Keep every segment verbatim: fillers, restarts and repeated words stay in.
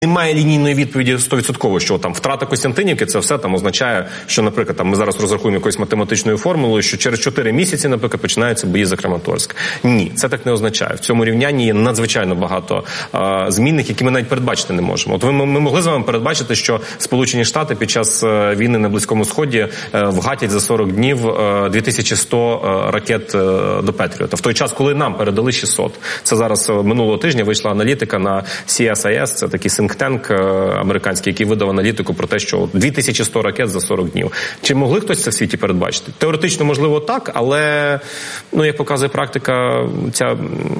Немає лінійної відповіді сто відсотків, що там втрата Костянтинівки, це все там означає, що, наприклад, там ми зараз розрахуємо якоюсь математичною формулою, що через чотири місяці, наприклад, починаються бої за Краматорськ. Ні, це так не означає. В цьому рівнянні є надзвичайно багато а, змінних, які ми навіть передбачити не можемо. От ви, ми могли з вами передбачити, що Сполучені Штати під час війни на Близькому Сході а, вгатять за сорок днів а, дві тисячі сто а, ракет а, до Петріота. В той час, коли нам передали шістсот. Це зараз минулого тижня вийшла аналітика на сі ес ай ес, це такий think-tank американський, який видав аналітику про те, що дві тисячі сто ракет за сорок днів. Чи могли хтось це в світі передбачити? Теоретично, можливо, так, але, ну, як показує практика, ця,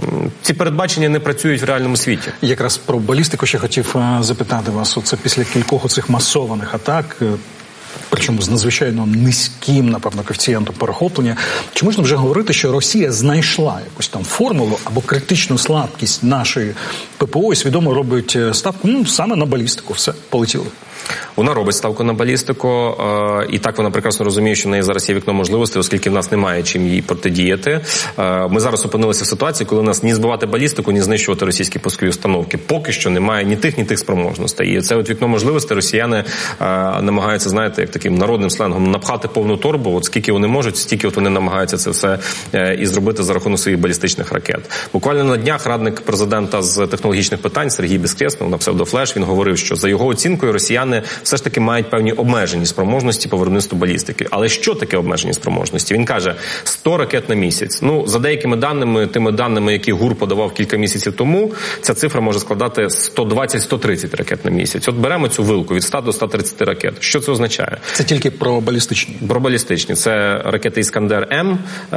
ці передбачення не працюють в реальному світі. Якраз про балістику ще хотів запитати вас. Оце після кількох оцих масованих атак, причому з надзвичайно низьким, напевно, коефіцієнтом перехоплення. Чи можна вже говорити, що Росія знайшла якусь там формулу або критичну слабкість нашої ППО і свідомо робить ставку, ну, саме на балістику? Все, полетіли. Вона робить ставку на балістику, і так вона прекрасно розуміє, що в неї зараз є вікно можливостей, оскільки в нас немає чим їй протидіяти. Ми зараз опинилися в ситуації, коли у нас ні збивати балістику, ні знищувати російські пускові установки. Поки що немає ні тих, ні тих спроможностей. І це от вікно можливостей росіяни намагаються, знаєте, як таким народним сленгом, напхати повну торбу. От скільки вони можуть, стільки от вони намагаються це все і зробити за рахунок своїх балістичних ракет. Буквально на днях радник президента з технологічних питань Сергій Безкреснов на псевдофлеш, він говорив, що за його оцінкою росіяни все ж таки мають певні обмежені спроможності по виробництву балістики. Але що таке обмежені спроможності? Він каже, сто ракет на місяць. Ну, за деякими даними, тими даними, які ГУР подавав кілька місяців тому, ця цифра може складати сто двадцять - сто тридцять ракет на місяць. От беремо цю вилку від ста до ста тридцяти ракет. Що це означає? Це тільки про балістичні? Про балістичні. Це ракети «Іскандер-М»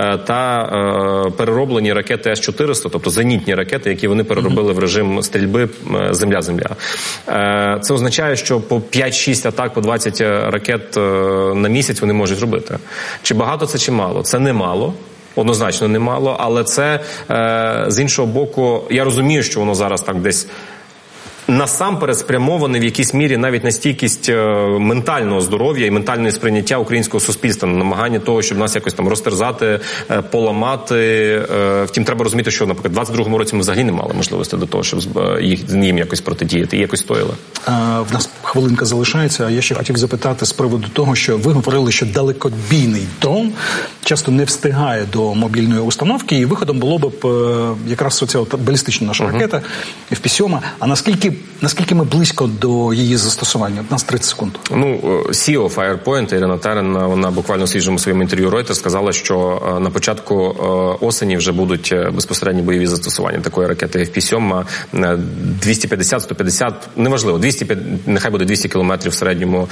та е, перероблені ракети С чотириста, тобто зенітні ракети, які вони переробили в режим стрільби земля-земля. Е, це означає, що по п'ять-шість атак по двадцять ракет на місяць вони можуть робити. Чи багато це, чи мало? Це не мало. Однозначно не мало, але це, е, з іншого боку, я розумію, що воно зараз так десь насамперед спрямований в якійсь мірі навіть на стійкість ментального здоров'я і ментальної сприйняття українського суспільства, на намагання того, щоб нас якось там розтерзати, поламати. Втім, треба розуміти, що, наприклад, в двадцять другому році ми взагалі не мали можливості до того, щоб їм якось протидіяти і якось стоїли. А, в нас хвилинка залишається, а я ще хотів запитати з приводу того, що ви говорили, що далекобійний дрон часто не встигає до мобільної установки, і виходом було б якраз оця балістична наша uh-huh. ракета еф пі сім. А наскільки Наскільки ми близько до її застосування? У нас тридцять секунд. Ну, сі і о Firepoint Ірина Терен, вона буквально в свіжому своєму інтерв'ю Reuters сказала, що на початку осені вже будуть безпосередні бойові застосування такої ракети еф пі сім двісті п'ятдесят - сто п'ятдесят, неважливо, двісті, нехай буде двісті кілометрів в середньому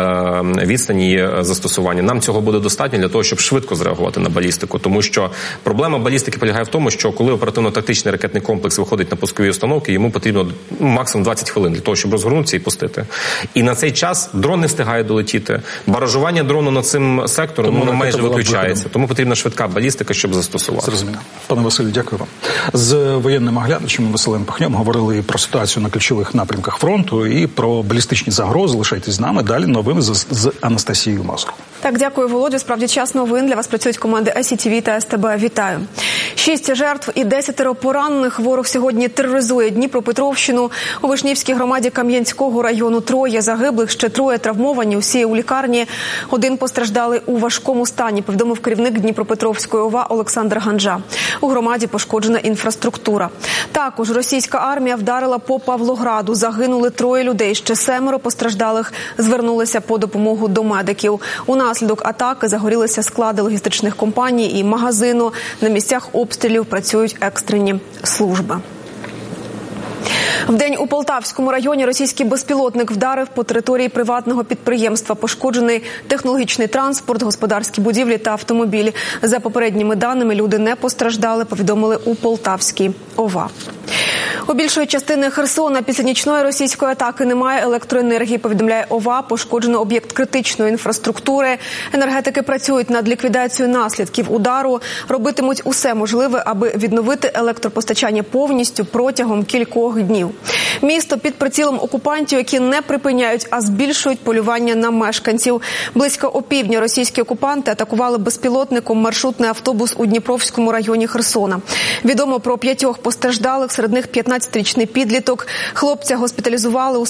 відстані застосування. Нам цього буде достатньо для того, щоб швидко зреагувати на балістику, тому що проблема балістики полягає в тому, що коли оперативно-тактичний ракетний комплекс виходить на пускові установки, йому потрібно максимум двадцять хвилин для того, щоб розгорнутися і пустити. І на цей час дрон не встигає долетіти. Баражування дрону над цим сектором воно майже виключається. Тому потрібна швидка балістика, щоб застосувати. Зрозуміло. Пане Василю, дякую вам. З воєнним оглядачем Василем Пахньом говорили і про ситуацію на ключових напрямках фронту, і про балістичні загрози. Лишайтесь з нами. Далі новини з, з Анастасією Мазур. Так, дякую, Володю. Справді час новин. Для вас працюють команди ай сі ті ві та ес те бе. Вітаю. Шість жертв і десятеро поранених. Ворог сьогодні тероризує Дніпропетровщину. У Вишнівській громаді Кам'янського району троє загиблих, ще троє травмовані. Усі у лікарні. Один постраждалий у важкому стані, повідомив керівник Дніпропетровської ОВА Олександр Ганжа. У громаді пошкоджена інфраструктура. Також російська армія вдарила по Павлограду. Загинули троє людей. Ще семеро постраждалих звернулися по допомогу до медиків. У Внаслідок атаки загорілися склади логістичних компаній і магазину. На місцях обстрілів працюють екстрені служби. Вдень у Полтавському районі російський безпілотник вдарив по території приватного підприємства. Пошкоджений технологічний транспорт, господарські будівлі та автомобілі. За попередніми даними, люди не постраждали, повідомили у Полтавській ОВА. У більшої частини Херсона після нічної російської атаки немає електроенергії, повідомляє ОВА. Пошкоджено об'єкт критичної інфраструктури. Енергетики працюють над ліквідацією наслідків удару. Робитимуть усе можливе, аби відновити електропостачання повністю протягом кількох днів. Херсону. Місто під прицілом окупантів, які не припиняють, а збільшують полювання на мешканців. Близько опівдні російські окупанти атакували безпілотником маршрутний автобус у Дніпровському районі Херсона. Відомо про п'ятьох постраждалих, серед них п'ятнадцятирічний підліток. Хлопця госпіталізували у